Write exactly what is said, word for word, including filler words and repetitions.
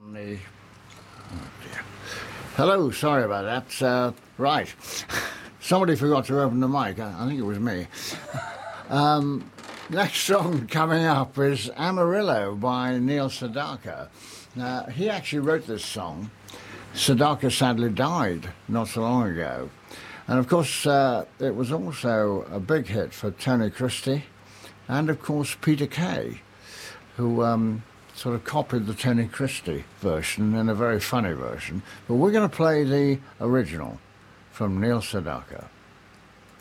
The... Oh dear. Hello, sorry about that. Uh, right. Somebody forgot to open the mic. I, I think it was me. Um, next song coming up is Amarillo by Neil Sedaka. Now, he actually wrote this song. Sedaka sadly died not so long ago. And of course, uh, it was also a big hit for Tony Christie and, of course, Peter Kay, who um, sort of copied the Tony Christie version in a very funny version. But we're going to play the original from Neil Sedaka.